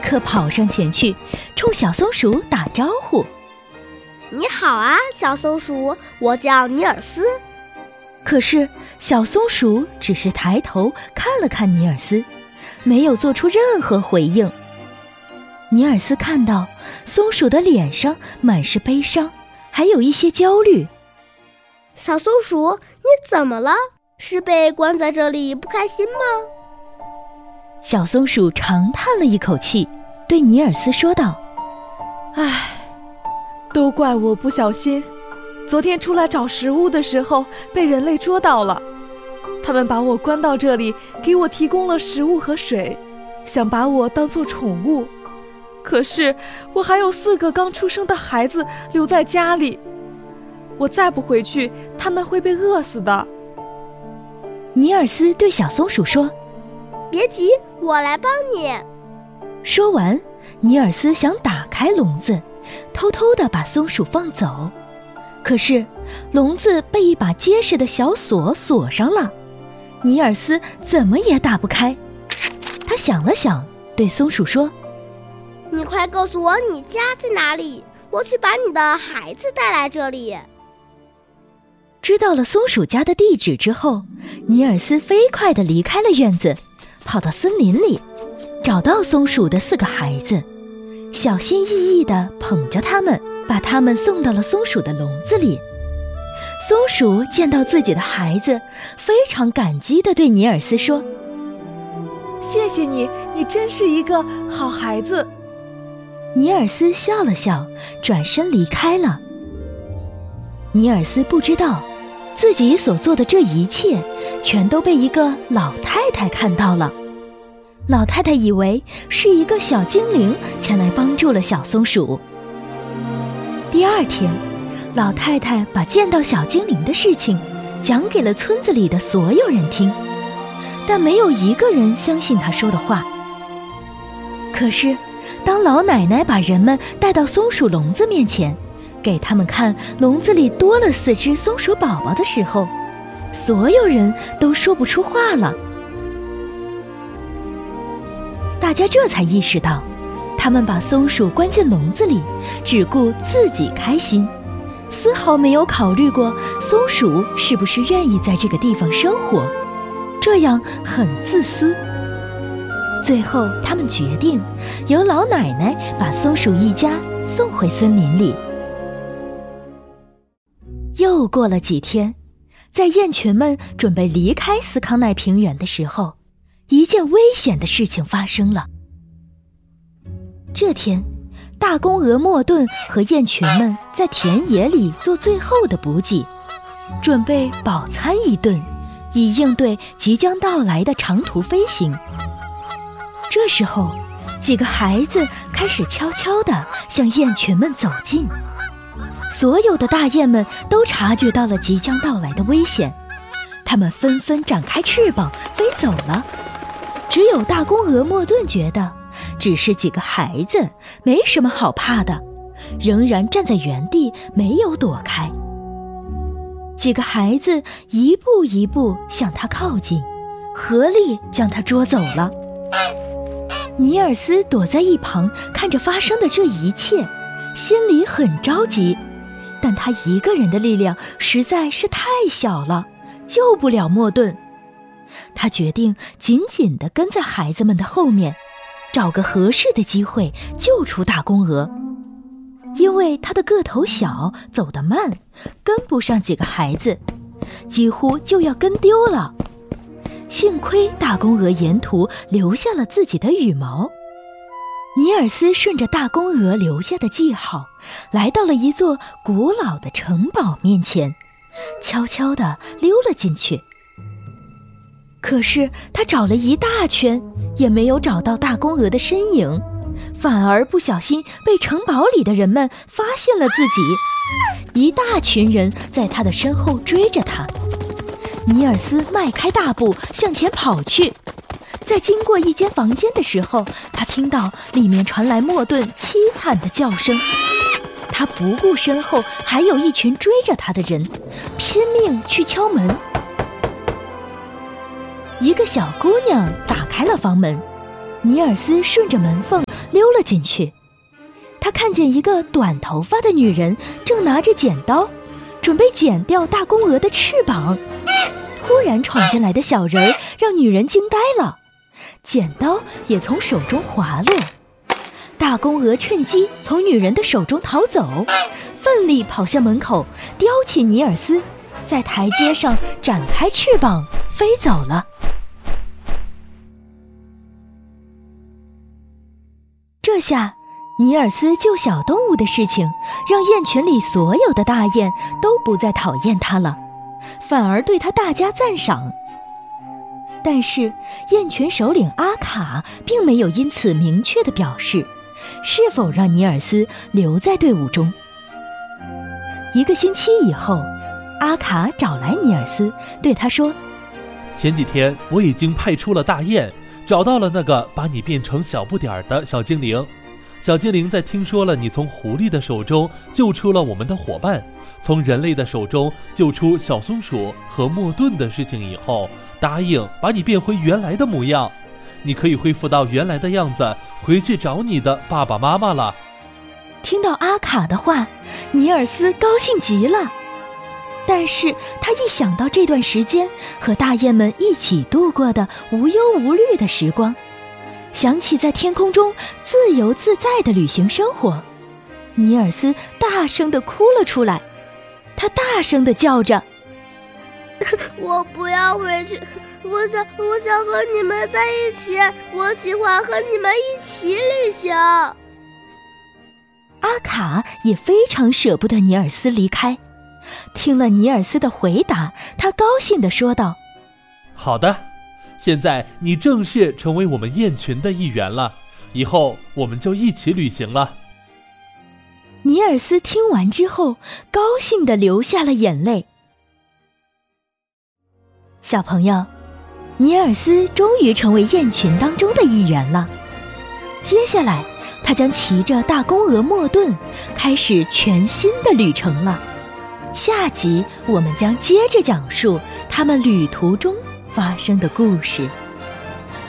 刻跑上前去，冲小松鼠打招呼：“ 你好啊，小松鼠，我叫尼尔斯。” 可是小松鼠只是抬头看了看尼尔斯，没有做出任何回应。尼尔斯看到松鼠的脸上满是悲伤，还有一些焦虑。 “小松鼠，你怎么了？是被关在这里不开心吗？” 小松鼠长叹了一口气，对尼尔斯说道：“ 唉，都怪我不小心，昨天出来找食物的时候被人类捉到了。他们把我关到这里，给我提供了食物和水，想把我当作宠物。可是我还有4个刚出生的孩子留在家里，我再不回去，他们会被饿死的。” 尼尔斯对小松鼠说：“ 别急，我来帮你。” 说完，尼尔斯想打开笼子，偷偷地把松鼠放走。可是笼子被一把结实的小锁锁上了，尼尔斯怎么也打不开。他想了想，对松鼠说：“ 你快告诉我你家在哪里，我去把你的孩子带来这里。” 知道了松鼠家的地址之后，尼尔斯飞快地离开了院子，跑到森林里，找到松鼠的4个孩子，小心翼翼地捧着他们，把他们送到了松鼠的笼子里。松鼠见到自己的孩子，非常感激地对尼尔斯说：“ 谢谢你，你真是一个好孩子。” 尼尔斯笑了笑，转身离开了。尼尔斯不知道，自己所做的这一切全都被一个老太太看到了。老太太以为是一个小精灵前来帮助了小松鼠。第2天，老太太把见到小精灵的事情讲给了村子里的所有人听，但没有一个人相信她说的话。可是当老奶奶把人们带到松鼠笼子面前，给他们看笼子里多了4只松鼠宝宝的时候，所有人都说不出话了。大家这才意识到，他们把松鼠关进笼子里，只顾自己开心，丝毫没有考虑过松鼠是不是愿意在这个地方生活，这样很自私。最后他们决定由老奶奶把松鼠一家送回森林里。又过了几天，在雁群们准备离开斯康奈平原的时候，一件危险的事情发生了。这天，大公鹅莫顿和雁群们在田野里做最后的补给，准备饱餐一顿，以应对即将到来的长途飞行。这时候，几个孩子开始悄悄地向雁群们走近。所有的大雁们都察觉到了即将到来的危险，它们纷纷展开翅膀飞走了。只有大公鹅莫顿觉得只是几个孩子，没什么好怕的，仍然站在原地没有躲开。几个孩子一步一步向他靠近，合力将他捉走了。尼尔斯躲在一旁看着发生的这一切，心里很着急，但他一个人的力量实在是太小了，救不了莫顿。他决定紧紧地跟在孩子们的后面，找个合适的机会救出大公鹅。因为他的个头小，走得慢，跟不上几个孩子，几乎就要跟丢了。幸亏大公鹅沿途留下了自己的羽毛。尼尔斯顺着大公鹅留下的记号，来到了一座古老的城堡面前，悄悄地溜了进去。可是他找了一大圈，也没有找到大公鹅的身影，反而不小心被城堡里的人们发现了自己。一大群人在他的身后追着他。尼尔斯迈开大步向前跑去，在经过一间房间的时候，他听到里面传来莫顿凄惨的叫声。他不顾身后还有一群追着他的人，拼命去敲门。一个小姑娘打开了房门，尼尔斯顺着门缝溜了进去。他看见一个短头发的女人正拿着剪刀，准备剪掉大公鹅的翅膀。突然闯进来的小人让女人惊呆了，剪刀也从手中滑落。大公鹅趁机从女人的手中逃走，奋力跑向门口，叼起尼尔斯，在台阶上展开翅膀飞走了。这下尼尔斯救小动物的事情让雁群里所有的大雁都不再讨厌他了，反而对他大加赞赏。但是雁群首领阿卡并没有因此明确的表示是否让尼尔斯留在队伍中。1个星期以后，阿卡找来尼尔斯，对他说： 前几天我已经派出了大雁，找到了那个把你变成小不点儿的小精灵。小精灵在听说了你从狐狸的手中救出了我们的伙伴，从人类的手中救出小松鼠和莫顿的事情以后，答应把你变回原来的模样。你可以恢复到原来的样子，回去找你的爸爸妈妈了。 听到阿卡的话，尼尔斯高兴极了。但是他一想到这段时间和大雁们一起度过的无忧无虑的时光，想起在天空中自由自在的旅行生活，尼尔斯大声地哭了出来。他大声地叫着： 我不要回去，我想和你们在一起，我计划和你们一起旅行。 阿卡也非常舍不得尼尔斯离开，听了尼尔斯的回答，他高兴地说道： 好的，现在你正式成为我们雁群的一员了，以后我们就一起旅行了。 尼尔斯听完之后，高兴地流下了眼泪。小朋友，尼尔斯终于成为雁群当中的一员了。接下来，他将骑着大公鹅莫顿，开始全新的旅程了。下集我们将接着讲述他们旅途中发生的故事。